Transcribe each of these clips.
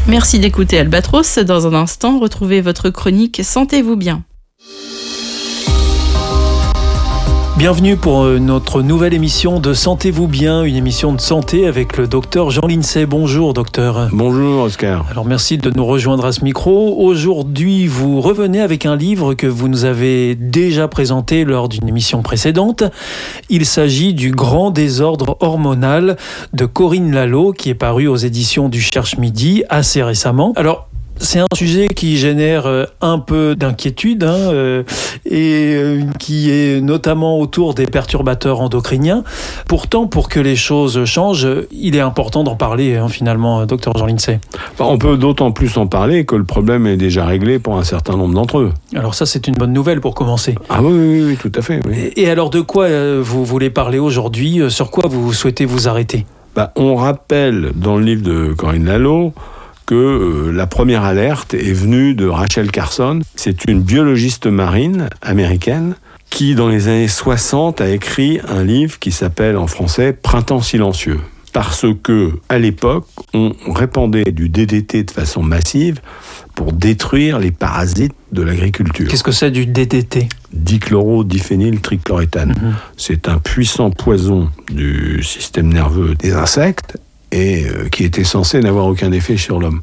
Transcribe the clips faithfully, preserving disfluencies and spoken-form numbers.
Merci d'écouter Albatros. Dans un instant, retrouvez votre chronique Sentez-vous bien. Bienvenue pour notre nouvelle émission de Sentez-vous bien, une émission de santé avec le docteur Jean Lincey. Bonjour docteur. Bonjour Oscar. Alors merci de nous rejoindre à ce micro. Aujourd'hui, vous revenez avec un livre que vous nous avez déjà présenté lors d'une émission précédente. Il s'agit du Grand désordre hormonal de Corinne Lalo qui est paru aux éditions du Cherche Midi assez récemment. Alors, c'est un sujet qui génère un peu d'inquiétude hein, euh, et euh, qui est notamment autour des perturbateurs endocriniens. Pourtant, pour que les choses changent, il est important d'en parler hein, finalement, docteur Jean Lincey. On peut d'autant plus en parler que le problème est déjà réglé pour un certain nombre d'entre eux. Alors ça, c'est une bonne nouvelle pour commencer. Ah oui, oui, oui tout à fait. Oui. Et, et alors de quoi euh, vous voulez parler aujourd'hui ? Sur quoi vous souhaitez vous arrêter ? bah, On rappelle dans le livre de Corinne Lalo que euh, la première alerte est venue de Rachel Carson. C'est une biologiste marine américaine qui, dans les années soixante, a écrit un livre qui s'appelle en français « Printemps silencieux ». Parce que, à l'époque, on répandait du D D T de façon massive pour détruire les parasites de l'agriculture. Qu'est-ce que c'est du D D T ? Dichlorodiphényltrichloréthane. Mmh. C'est un puissant poison du système nerveux des insectes et euh, qui était censé n'avoir aucun effet sur l'homme.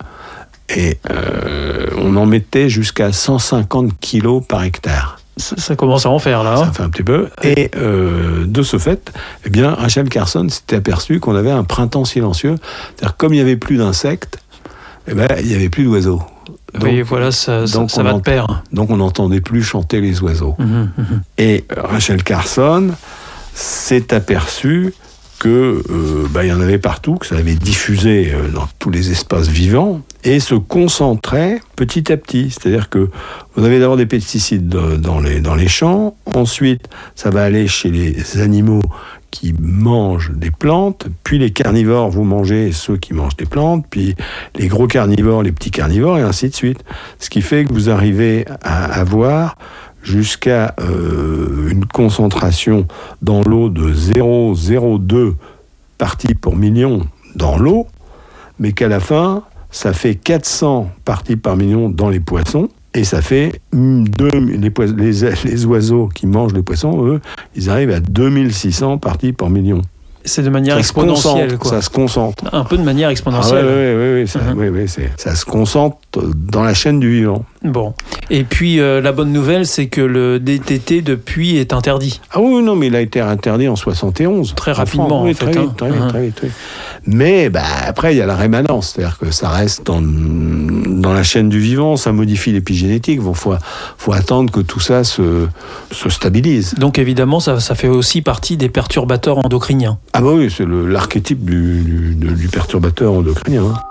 Et euh, on en mettait jusqu'à cent cinquante kilos par hectare. Ça, ça commence à en faire, là. Hein. Ça fait un petit peu. Et euh, de ce fait, eh bien, Rachel Carson s'était aperçu qu'on avait un printemps silencieux. C'est-à-dire, comme il n'y avait plus d'insectes, eh ben, il n'y avait plus d'oiseaux. Donc, oui, voilà, ça, ça, ça va de pair. Donc, on n'entendait plus chanter les oiseaux. Mmh, mmh. Et Rachel Carson s'est aperçu que euh, bah, y en avait partout, que ça avait diffusé euh, dans tous les espaces vivants et se concentrait petit à petit. C'est-à-dire que vous avez d'abord des pesticides dans les, dans les champs, ensuite ça va aller chez les animaux qui mangent des plantes, puis les carnivores, vous mangez ceux qui mangent des plantes, puis les gros carnivores, les petits carnivores, et ainsi de suite. Ce qui fait que vous arrivez à avoir jusqu'à euh, une concentration dans l'eau de zéro virgule zéro deux parties par million dans l'eau, mais qu'à la fin, ça fait quatre cents parties par million dans les poissons, et ça fait deux, les, les, les oiseaux qui mangent les poissons, eux, ils arrivent à deux mille six cents parties par million. C'est de manière ça exponentielle, se quoi. Ça se concentre. Un peu de manière exponentielle. Ah oui, oui, oui, oui, ça, uh-huh. oui, oui c'est, ça se concentre dans la chaîne du vivant. Bon. Et puis, euh, la bonne nouvelle, c'est que le D D T, depuis, est interdit. Ah oui, non, mais il a été interdit en soixante et onze. Très rapidement, en, oui, en fait. Très, hein. vite, très, uh-huh. vite, très vite, très vite. Mais bah, après, il y a la rémanence. C'est-à-dire que ça reste dans, dans la chaîne du vivant, ça modifie l'épigénétique. Il bon, faut, faut attendre que tout ça se, se stabilise. Donc, évidemment, ça, ça fait aussi partie des perturbateurs endocriniens. Ah bah oui, c'est le, l'archétype du, du, du perturbateur endocrinien. Hein.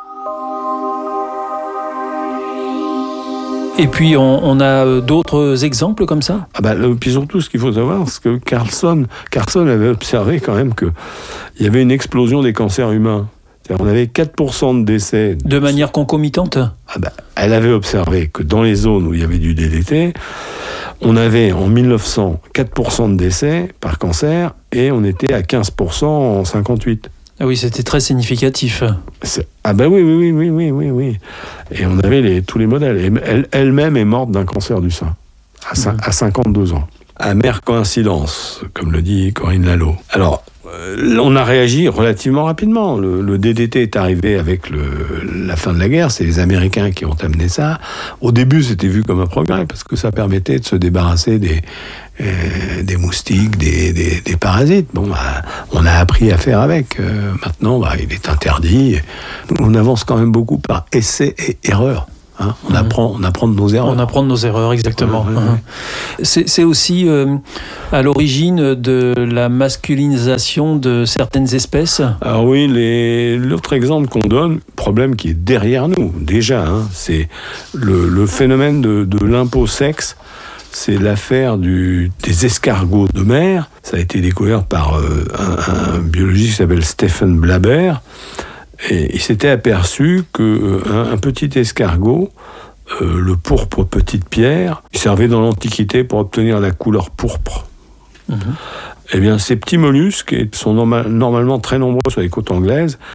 Et puis, on, on a d'autres exemples comme ça ? Ah bah, puis surtout, ce qu'il faut savoir, c'est que Carson, Carson avait observé quand même qu'il y avait une explosion des cancers humains. C'est-à-dire, on avait quatre pour cent de décès. De manière concomitante ? Ah bah, elle avait observé que dans les zones où il y avait du D D T, on avait en mille neuf cents quatre pour cent de décès par cancer et on était à quinze pour cent en cinquante-huit. Ah oui, c'était très significatif. C'est... Ah ben bah oui, oui, oui, oui, oui, oui. Et on avait les, tous les modèles. Et elle, elle-même est morte d'un cancer du sein, à, mmh. à cinquante-deux ans. Amère coïncidence, comme le dit Corinne Lalo. Alors, euh, on a réagi relativement rapidement. Le, le D D T est arrivé avec le, la fin de la guerre. C'est les Américains qui ont amené ça. Au début, c'était vu comme un progrès, parce que ça permettait de se débarrasser des... Euh, des moustiques, des, des, des parasites. Bon, bah, on a appris à faire avec. Euh, maintenant, bah, il est interdit. On avance quand même beaucoup par essai et erreur. Hein. On, mmh. apprend, on apprend de nos erreurs. On apprend de nos erreurs, exactement. Mmh, mmh. Mmh. C'est, c'est aussi euh, à l'origine de la masculinisation de certaines espèces. Alors oui, les, l'autre exemple qu'on donne, problème qui est derrière nous, déjà, hein, c'est le, le phénomène de, de l'imposexe. C'est l'affaire du, des escargots de mer. Ça a été découvert par euh, un, un biologiste qui s'appelle Stephen Blaber. Et il s'était aperçu qu'un euh, un petit escargot, euh, le pourpre petite pierre, il servait dans l'Antiquité pour obtenir la couleur pourpre. Mmh. Eh bien, ces petits mollusques sont norma- normalement très nombreux sur les côtes anglaises.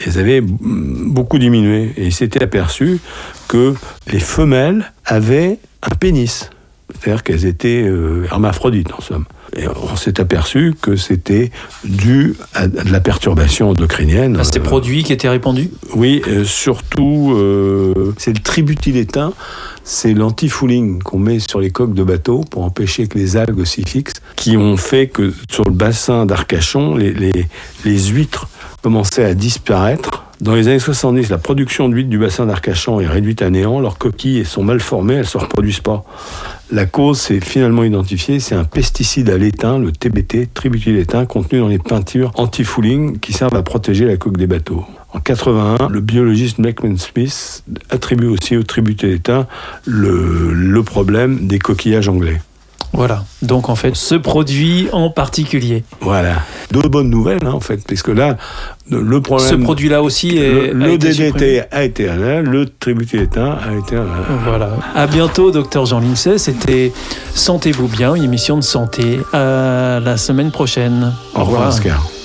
elles avaient beaucoup diminué. Et il s'était aperçu que les femelles avaient un pénis. C'est-à-dire qu'elles étaient euh, hermaphrodites, en somme. Et on s'est aperçu que c'était dû à de la perturbation endocrinienne. À ces euh, produits qui étaient répandus ? Oui, euh, surtout, euh, c'est le tributylétain, c'est l'antifouling qu'on met sur les coques de bateau pour empêcher que les algues s'y fixent, qui ont fait que sur le bassin d'Arcachon, les, les, les huîtres commençaient à disparaître. Dans les années soixante-dix, la production d'huîtres du bassin d'Arcachon est réduite à néant, leurs coquilles sont mal formées, elles ne se reproduisent pas. La cause, c'est finalement identifié, c'est un pesticide à l'étain, le T B T, tributylétain, contenu dans les peintures anti-fouling qui servent à protéger la coque des bateaux. En quatre-vingt-un, le biologiste Beckman Smith attribue aussi au tributylétain le, le problème des coquillages anglais. Voilà, donc en fait, ce produit en particulier. Voilà, deux bonnes nouvelles hein, en fait, puisque là, le problème... Ce produit-là aussi est, le, le a été D D T supprimé. a été un, le tributylétain a été un. Voilà. À bientôt, docteur Jean Lincey. C'était Sentez-vous bien, une émission de santé. À la semaine prochaine. Au revoir, Oscar.